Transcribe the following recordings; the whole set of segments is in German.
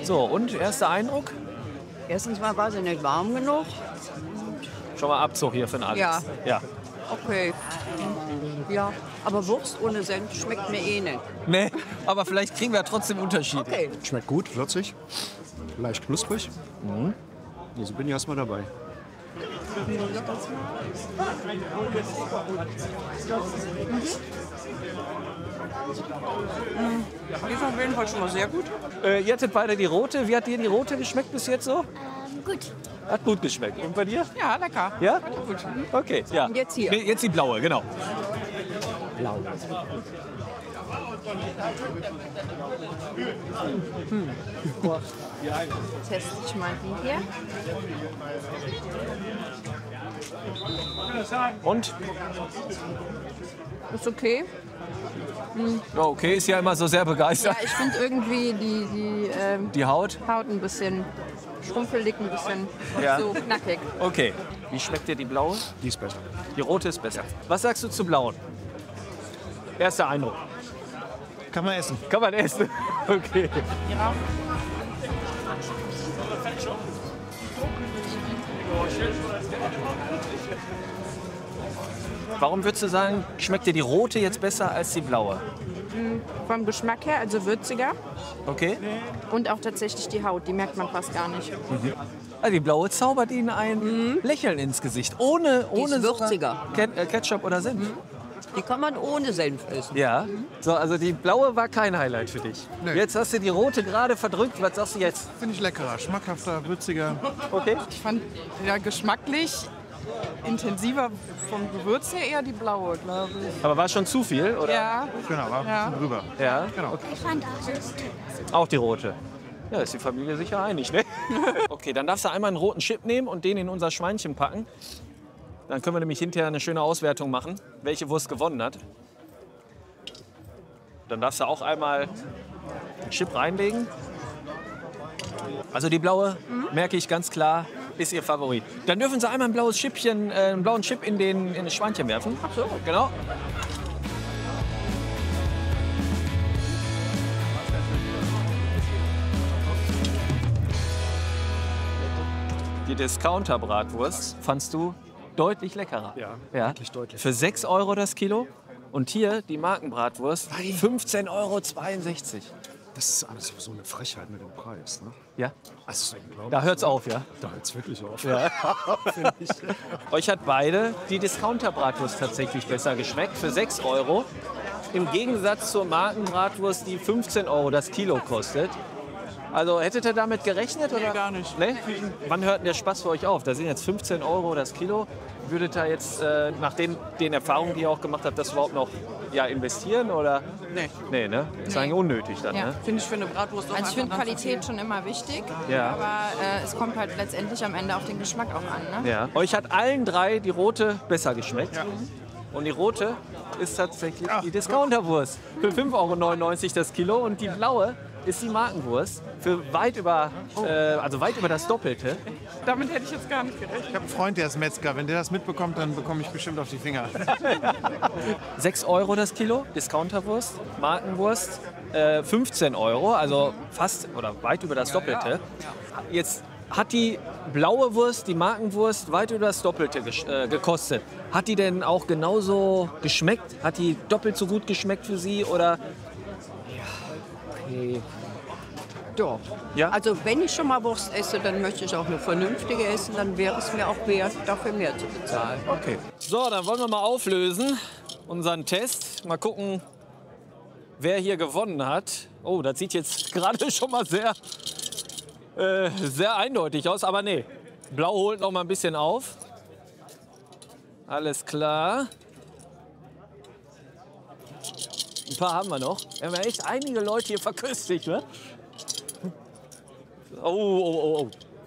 So, und erster Eindruck? Erstens mal war sie nicht warm genug. Schon mal Abzug hier für den Alex. Ja. Okay. Ja, aber Wurst ohne Senf schmeckt mir eh nicht. Nee, aber vielleicht kriegen wir trotzdem Unterschiede. Okay. Schmeckt gut, würzig, leicht knusprig. Also bin ich erstmal dabei. Die ist auf jeden Fall schon mal sehr gut. Ihr hattet beide die rote. Wie hat dir die rote geschmeckt bis jetzt so? Gut. Hat gut geschmeckt. Und bei dir? Ja, lecker. Ja? Gut. Okay, ja. Und jetzt hier. Nee, jetzt die blaue, genau. Blau. Teste ich mal die hier. Und? Ist okay. Ja, okay, ist ja immer so sehr begeistert. Ja, ich finde irgendwie Die Haut? Haut ein bisschen schrumpelig, ein bisschen Ja. so knackig. Okay. Wie schmeckt dir die blaue? Die ist besser. Die rote ist besser. Was sagst du zu blauen? Erster Eindruck. Kann man essen. Kann man essen? Okay. Warum würdest du sagen, schmeckt dir die rote jetzt besser als die blaue? Vom Geschmack her, also würziger. Okay. Und auch tatsächlich die Haut, die merkt man fast gar nicht. Also die blaue zaubert Ihnen ein Lächeln ins Gesicht. Ohne ist sogar würziger. Ketchup oder Senf. Die kann man ohne Senf essen. Ja. So, also die blaue war kein Highlight für dich. Nee. Jetzt hast du die rote gerade verdrückt. Was sagst du jetzt? Finde ich leckerer, schmackhafter, würziger. Okay. Ich fand ja geschmacklich intensiver vom Gewürz her eher die blaue, glaube ich. Aber war schon zu viel, oder? Ja, Genau, war Ja. ein bisschen drüber. Ja. Genau. Ich fand auch. Auch die rote. Ja, ist die Familie sicher einig, ne? Okay, dann darfst du einmal einen roten Chip nehmen und den in unser Schweinchen packen. Dann können wir nämlich hinterher eine schöne Auswertung machen, welche Wurst gewonnen hat. Dann darfst du auch einmal einen Chip reinlegen. Also die blaue, merke ich ganz klar, ist ihr Favorit. Dann dürfen Sie einmal ein blaues Chippchen, einen blauen Chip in das Schweinchen werfen. Ach so. Genau. Die Discounter-Bratwurst fandst du deutlich leckerer. Ja, Ja. wirklich deutlich. Für 6 € das Kilo. Und hier die Markenbratwurst, 15,62 €. Das ist alles so eine Frechheit mit dem Preis. Ne? Ja, Das ist unglaublich. da hört's auf, ja. Da hört es wirklich auf. Ja. Euch hat beide die Discounter-Bratwurst tatsächlich besser geschmeckt, für 6 €. Im Gegensatz zur Markenbratwurst, die 15 € das Kilo kostet. Also hättet ihr damit gerechnet? Oder? gar nicht. Nee? Wann hört denn der Spaß für euch auf? Da sind jetzt 15 € das Kilo. Würdet ihr jetzt nach den Erfahrungen, die ihr auch gemacht habt, das überhaupt noch investieren? Oder? Nee. Nee, ne? Ist eigentlich unnötig dann, Ja. ne? Finde ich für eine Bratwurst auch Also ich finde einfach Qualität schon immer wichtig, Ja. aber es kommt halt letztendlich am Ende auf den Geschmack auch an. Ne? Ja. Euch hat allen drei die rote besser geschmeckt. Und die rote ist tatsächlich die Discounterwurst. Für 5,99 € das Kilo. Und die blaue ist die Markenwurst für weit über das Doppelte. Damit hätte ich jetzt gar nicht gerechnet. Ich habe einen Freund, der ist Metzger. Wenn der das mitbekommt, dann bekomme ich bestimmt auf die Finger. 6 € das Kilo, Discounterwurst, Markenwurst 15 €, also fast oder weit über das Doppelte. Jetzt hat die blaue Wurst, die Markenwurst, weit über das Doppelte gekostet. Hat die denn auch genauso geschmeckt? Hat die doppelt so gut geschmeckt für Sie oder? Okay. Doch. Ja? Also wenn ich schon mal Wurst esse, dann möchte ich auch eine vernünftige essen. Dann wäre es mir auch wert, dafür mehr zu bezahlen. Okay. So, dann wollen wir mal auflösen, unseren Test. Mal gucken, wer hier gewonnen hat. Oh, das sieht jetzt gerade schon mal sehr eindeutig aus. Aber nee, Blau holt noch mal ein bisschen auf. Alles klar. Ein paar haben wir noch. Wir haben ja echt einige Leute hier verköstigt, ne? Oh.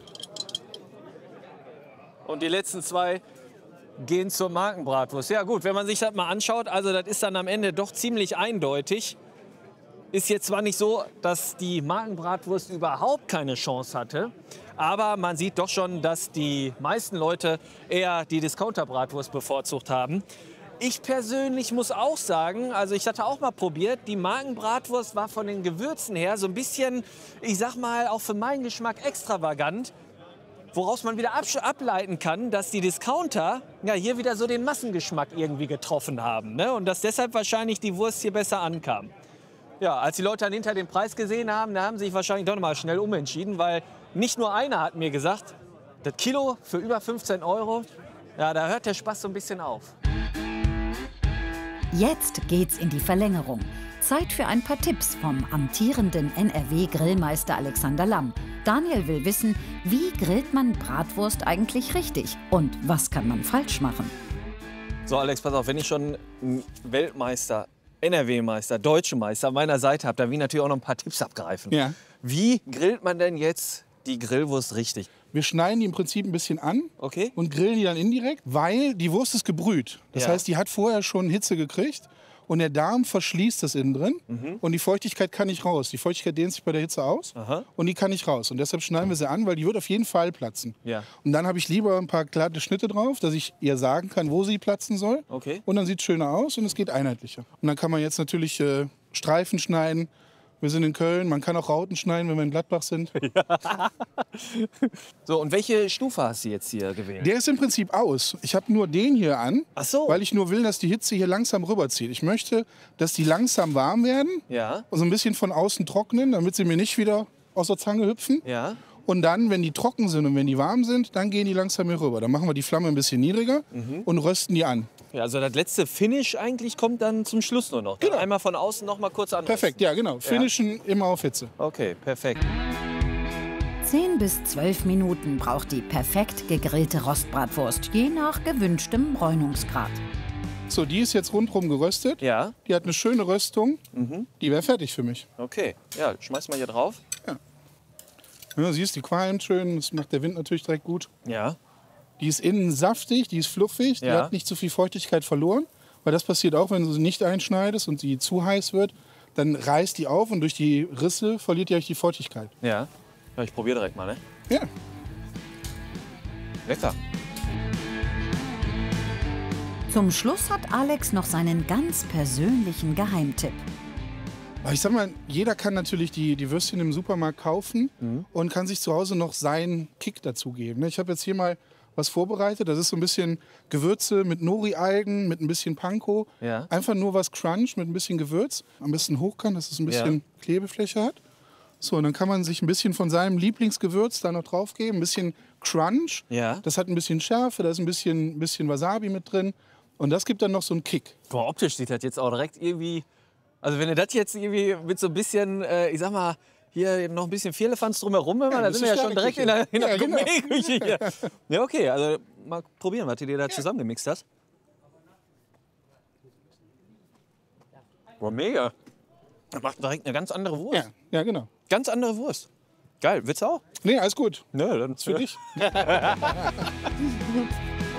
Und die letzten zwei gehen zur Markenbratwurst. Ja gut, wenn man sich das mal anschaut, also das ist dann am Ende doch ziemlich eindeutig. Ist jetzt zwar nicht so, dass die Markenbratwurst überhaupt keine Chance hatte, aber man sieht doch schon, dass die meisten Leute eher die Discounter-Bratwurst bevorzugt haben. Ich persönlich muss auch sagen, also ich hatte auch mal probiert, die Magenbratwurst war von den Gewürzen her so ein bisschen, ich sag mal, auch für meinen Geschmack extravagant. Woraus man wieder ableiten kann, dass die Discounter ja hier wieder so den Massengeschmack irgendwie getroffen haben. Ne? Und dass deshalb wahrscheinlich die Wurst hier besser ankam. Ja, als die Leute dann hinter den Preis gesehen haben, da haben sie sich wahrscheinlich doch noch mal schnell umentschieden, weil nicht nur einer hat mir gesagt, das Kilo für über 15 €, ja, da hört der Spaß so ein bisschen auf. Jetzt geht's in die Verlängerung. Zeit für ein paar Tipps vom amtierenden NRW-Grillmeister Alexander Lamm. Daniel will wissen, wie grillt man Bratwurst eigentlich richtig und was kann man falsch machen? So Alex, pass auf, wenn ich schon einen Weltmeister, NRW-Meister, Deutschen Meister an meiner Seite habe, dann will ich natürlich auch noch ein paar Tipps abgreifen. Ja. Wie grillt man denn jetzt die Grillwurst richtig? Wir schneiden die im Prinzip ein bisschen an Okay. und grillen die dann indirekt, weil die Wurst ist gebrüht. Das Ja. heißt, die hat vorher schon Hitze gekriegt und der Darm verschließt das innen drin und die Feuchtigkeit kann nicht raus. Die Feuchtigkeit dehnt sich bei der Hitze aus und die kann nicht raus. Und deshalb schneiden wir sie an, weil die wird auf jeden Fall platzen. Ja. Und dann habe ich lieber ein paar glatte Schnitte drauf, dass ich ihr sagen kann, wo sie platzen soll. Okay. Und dann sieht es schöner aus und es geht einheitlicher. Und dann kann man jetzt natürlich Streifen schneiden. Wir sind in Köln, man kann auch Rauten schneiden, wenn wir in Gladbach sind. So, und welche Stufe hast du jetzt hier gewählt? Der ist im Prinzip aus. Ich habe nur den hier an, Ach so. weil ich nur will, dass die Hitze hier langsam rüberzieht. Ich möchte, dass die langsam warm werden, Ja, so ein bisschen von außen trocknen, damit sie mir nicht wieder aus der Zange hüpfen. ja. Und dann, wenn die trocken sind und wenn die warm sind, dann gehen die langsam hier rüber. Dann machen wir die Flamme ein bisschen niedriger und rösten die an. Ja, also das letzte Finish eigentlich kommt dann zum Schluss nur noch. Genau. Einmal von außen noch mal kurz an. Perfekt, ja genau. Finishen immer auf Hitze. Okay, perfekt. 10 bis 12 Minuten braucht die perfekt gegrillte Rostbratwurst, je nach gewünschtem Bräunungsgrad. So, die ist jetzt rundherum geröstet. Ja, Die hat eine schöne Röstung. Die wäre fertig für mich. okay. Ja, schmeiß mal hier drauf. Ja, siehst, die qualmt schön. Das macht der Wind natürlich direkt gut. Ja. Die ist innen saftig, die ist fluffig, die Ja. hat nicht zu viel Feuchtigkeit verloren. Weil das passiert auch, wenn du sie nicht einschneidest und sie zu heiß wird. Dann reißt die auf und durch die Risse verliert die eigentlich die Feuchtigkeit. Ja. Ja, ich probiere direkt mal, ne? Ja, Lecker. Zum Schluss hat Alex noch seinen ganz persönlichen Geheimtipp. aber ich sag mal, jeder kann natürlich die Würstchen im Supermarkt kaufen und kann sich zu Hause noch seinen Kick dazugeben. Ich habe jetzt hier mal was vorbereitet. Das ist so ein bisschen Gewürze mit Nori-Algen, mit ein bisschen Panko. Ja. Einfach nur was Crunch mit ein bisschen Gewürz. Am besten hochkant, dass es ein bisschen Klebefläche hat. So, und dann kann man sich ein bisschen von seinem Lieblingsgewürz da noch drauf geben. Ein bisschen Crunch. Ja. Das hat ein bisschen Schärfe, da ist ein bisschen Wasabi mit drin. Und das gibt dann noch so einen Kick. Boah, optisch sieht das jetzt auch direkt irgendwie. Also, wenn du das jetzt irgendwie mit so ein bisschen, ich sag mal, hier noch ein bisschen Vierlefanz drumherum, Ja, dann das sind wir ist ja schon direkt in der Ja, genau. Gourmet-Küche hier. Ja, okay, also mal probieren, was du dir da zusammengemixt hast. Boah, mega. Das macht direkt eine ganz andere Wurst. Ja, genau. Ganz andere Wurst. Geil, willst du auch? Nee, alles gut. Nö, dann Für dich.